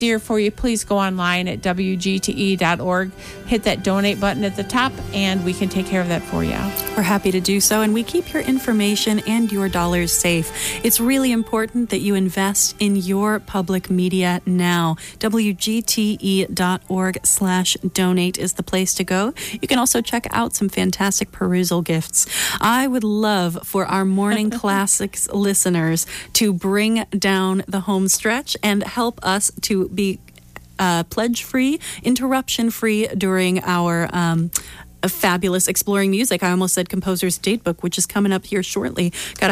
easier for you, please go online at WGTE.org, hit that donate button at the top, and we can take care of that for you. We're happy to do so, and we keep your information and your dollars safe. It's really important that you invest in your public media now. WGTE.org/donate is the place to go. You can also check out some fantastic perusal gifts. I would love for our Morning Classics listeners to bring down the home stretch and help us to be pledge-free, interruption-free during our fabulous Exploring Music. I almost said Composer's Datebook, which is coming up here shortly. Got